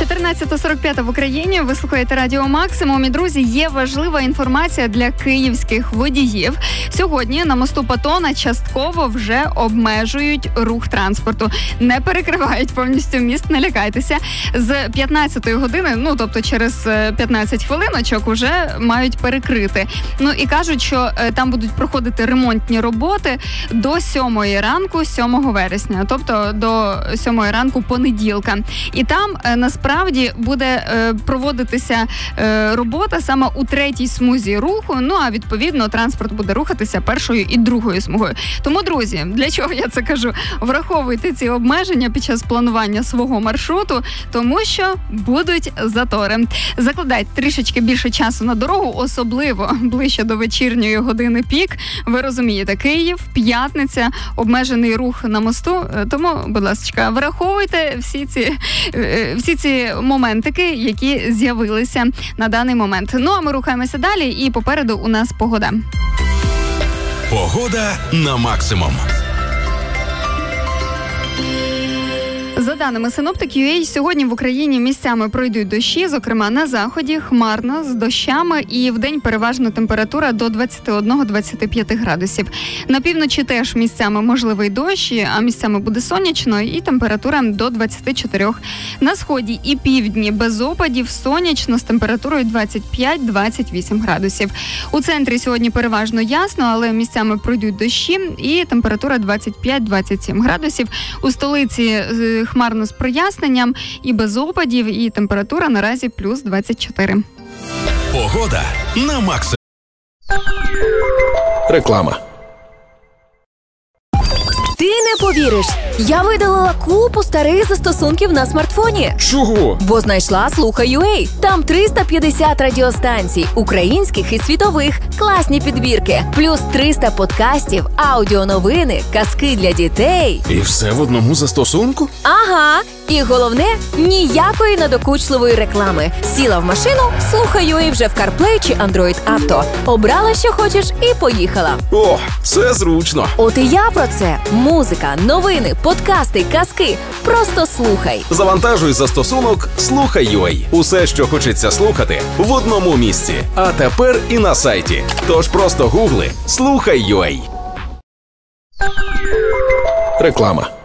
14:45 в Україні. Ви слухаєте Радіо Максимум. І, друзі, є важлива інформація для київських водіїв. Сьогодні на мосту Патона частково вже обмежують рух транспорту. Не перекривають повністю міст, не лякайтеся. З 15-ї години, тобто через 15 хвилиночок, вже мають перекрити. І кажуть, що там будуть проходити ремонтні роботи до 7-ї ранку, 7 вересня. Тобто до 7-ї ранку понеділка. І там насправді буде проводитися робота саме у 3-й смузі руху, а відповідно транспорт буде рухатися 1-ю і 2-ю смугою. Тому, друзі, для чого я це кажу? Враховуйте ці обмеження під час планування свого маршруту, тому що будуть затори. Закладайте трішечки більше часу на дорогу, особливо ближче до вечірньої години пік. Ви розумієте, Київ, п'ятниця, обмежений рух на мосту, тому, будь ласка, враховуйте всі ці моментики, які з'явилися на даний момент. А ми рухаємося далі, і попереду у нас погода. Погода на максимум. За даними Synoptic.ua, сьогодні в Україні місцями пройдуть дощі, зокрема на заході, хмарно, з дощами, і вдень переважно температура до 21-25 градусів. На півночі теж місцями можливий дощ, а місцями буде сонячно, і температура до 24. На сході і півдні без опадів, сонячно, з температурою 25-28 градусів. У центрі сьогодні переважно ясно, але місцями пройдуть дощі, і температура 25-27 градусів. У столиці хмарно з проясненням і без опадів, і температура наразі плюс 24. Погода на максимум. Реклама. Ти не повіриш, я видалила купу старих застосунків на смартфоні. Чого? Бо знайшла Слухай.ua. Там 350 радіостанцій, українських і світових, класні підбірки, плюс 300 подкастів, аудіоновини, казки для дітей. І все в одному застосунку? Ага. І головне, ніякої надокучливої реклами. Сіла в машину, Слухай.ua вже в CarPlay чи Android Auto. Обрала, що хочеш, і поїхала. О, це зручно. От і я про це. Музика, новини, подкасти, казки. Просто слухай. Завантажуй застосунок Слухай.ua. Усе, що хочеться слухати, в одному місці. А тепер і на сайті. Тож просто гугли Слухай.ua. Реклама.